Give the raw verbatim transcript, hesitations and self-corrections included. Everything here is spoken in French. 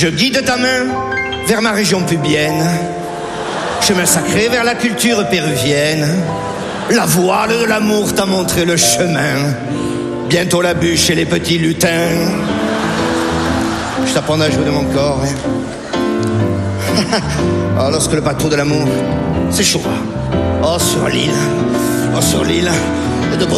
Je guide ta main vers ma région pubienne, chemin sacré vers la culture péruvienne. La voile de l'amour t'a montré le chemin. Bientôt la bûche et les petits lutins. Je t'apprendrai à jouer de mon corps. Hein. Oh, lorsque le bateau de l'amour s'échouera. Oh, sur l'île. Oh, sur l'île. De